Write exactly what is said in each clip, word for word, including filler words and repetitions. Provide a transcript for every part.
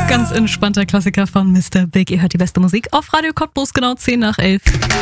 Ganz entspannter Klassiker von Mister Big. Ihr hört die beste Musik auf Radio Cottbus, genau zehn nach elf.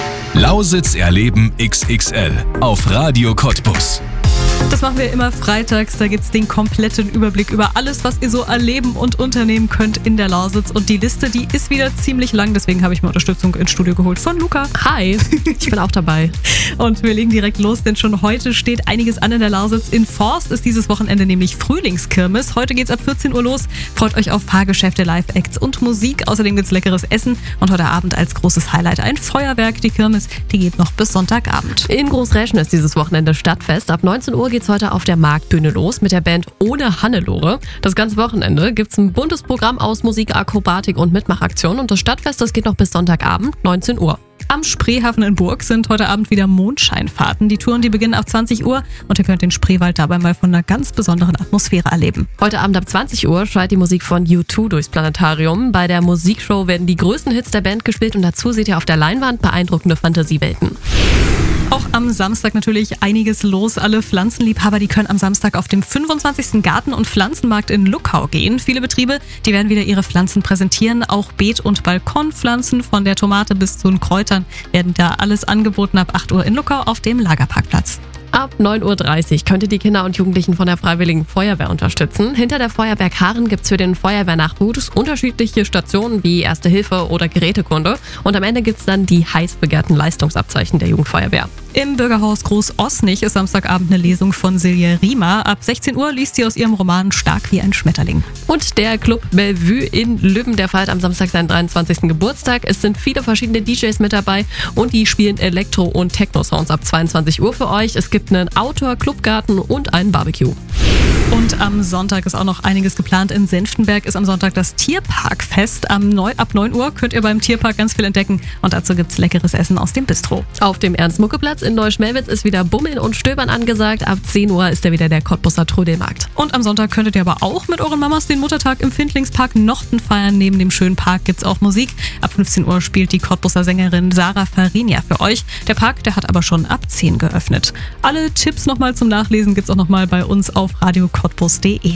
Lausitz erleben X X L auf Radio Cottbus. Das machen wir immer freitags. Da gibt's den kompletten Überblick über alles, was ihr so erleben und unternehmen könnt in der Lausitz. Und die Liste, die ist wieder ziemlich lang. Deswegen habe ich mir Unterstützung ins Studio geholt von Luca. Hi, ich bin auch dabei. Und wir legen direkt los, denn schon heute steht einiges an in der Lausitz. In Forst ist dieses Wochenende nämlich Frühlingskirmes. Heute geht's ab vierzehn Uhr los. Freut euch auf Fahrgeschäfte, Live-Acts und Musik. Außerdem gibt's leckeres Essen. Und heute Abend als großes Highlight ein Feuerwerk. Die Kirmes, die geht noch bis Sonntagabend. In Großräschen ist dieses Wochenende Stadtfest. Ab neunzehn Uhr geht's heute auf der Marktbühne los mit der Band Ohne Hannelore. Das ganze Wochenende gibt's ein buntes Programm aus Musik, Akrobatik und Mitmachaktionen. Und das Stadtfest, das geht noch bis Sonntagabend, neunzehn Uhr. Am Spreehafen in Burg sind heute Abend wieder Mondscheinfahrten. Die Touren, die beginnen ab zwanzig Uhr und ihr könnt den Spreewald dabei mal von einer ganz besonderen Atmosphäre erleben. Heute Abend ab zwanzig Uhr schreit die Musik von U zwei durchs Planetarium. Bei der Musikshow werden die größten Hits der Band gespielt und dazu seht ihr auf der Leinwand beeindruckende Fantasiewelten. Auch am Samstag natürlich einiges los. Alle Pflanzenliebhaber, die können am Samstag auf dem fünfundzwanzigsten Garten- und Pflanzenmarkt in Luckau gehen. Viele Betriebe, die werden wieder ihre Pflanzen präsentieren. Auch Beet- und Balkonpflanzen von der Tomate bis zu den Kräutern werden da alles angeboten ab acht Uhr in Luckau auf dem Lagerparkplatz. Ab neun Uhr dreißig könnt ihr die Kinder und Jugendlichen von der Freiwilligen Feuerwehr unterstützen. Hinter der Feuerwehr Kahren gibt's für den Feuerwehrnachwuchs unterschiedliche Stationen wie Erste Hilfe oder Gerätekunde. Und am Ende gibt's dann die heiß begehrten Leistungsabzeichen der Jugendfeuerwehr. Im Bürgerhaus Groß-Osnich ist Samstagabend eine Lesung von Silje Riemer. Ab sechzehn Uhr liest sie aus ihrem Roman Stark wie ein Schmetterling. Und der Club Bellevue in Lübben, der feiert am Samstag seinen dreiundzwanzigsten Geburtstag. Es sind viele verschiedene D Js mit dabei und die spielen Elektro- und Techno-Sounds ab zweiundzwanzig Uhr für euch. Es gibt einen Outdoor, Clubgarten und einen Barbecue. Und am Sonntag ist auch noch einiges geplant. In Senftenberg ist am Sonntag das Tierparkfest. Am neun, ab neun Uhr könnt ihr beim Tierpark ganz viel entdecken und dazu gibt's leckeres Essen aus dem Bistro. Auf dem Ernst-Mucke-Platz in Neuschmelwitz ist wieder Bummeln und Stöbern angesagt. Ab zehn Uhr ist da wieder der Cottbuser Trödelmarkt. Und am Sonntag könntet ihr aber auch mit euren Mamas den Muttertag im Findlingspark Nochten feiern. Neben dem schönen Park gibt's auch Musik. Ab fünfzehn Uhr spielt die Cottbuser Sängerin Sarah Farinia für euch. Der Park, der hat aber schon ab zehn geöffnet. Alle Tipps nochmal zum Nachlesen gibt's auch nochmal bei uns auf radio cottbus punkt de.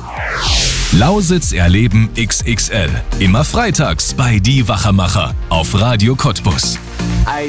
Lausitz erleben X X L. Immer freitags bei Die Wachermacher auf Radio Cottbus.